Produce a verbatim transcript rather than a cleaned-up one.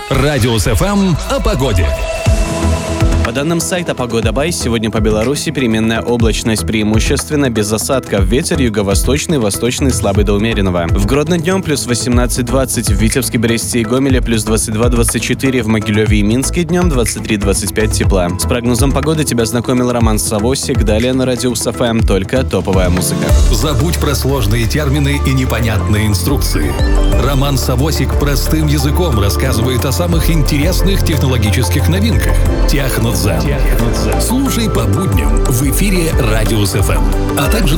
Радиус эф эм о погоде. По данным сайта «Погода.бай», сегодня по Беларуси переменная облачность, преимущественно без осадков. Ветер юго-восточный, восточный слабый до умеренного. В Гродно днем плюс восемнадцать двадцать, в Витебске, Бресте и Гомеле плюс двадцать два двадцать четыре, в Могилеве и Минске днем двадцать три двадцать пять тепла. С прогнозом погоды тебя знакомил Роман Савосик. Далее на Радиус эф эм только топовая музыка. Забудь про сложные термины и непонятные инструкции. Роман Савосик простым языком рассказывает о самых интересных технологических новинках. Технодзен. Слушай по будням в эфире Радиус эф эм, а также